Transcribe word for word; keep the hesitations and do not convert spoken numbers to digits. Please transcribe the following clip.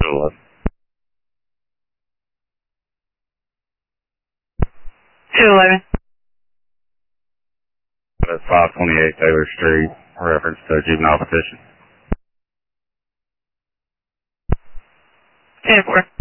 eleven. two eleven. That's five twenty-eight Taylor Street, reference to juvenile petition. ten four.